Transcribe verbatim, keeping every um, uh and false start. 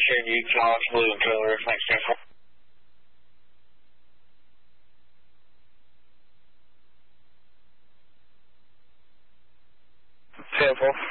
here, Utah, Blue and Killer, thanks, ten four. ten four.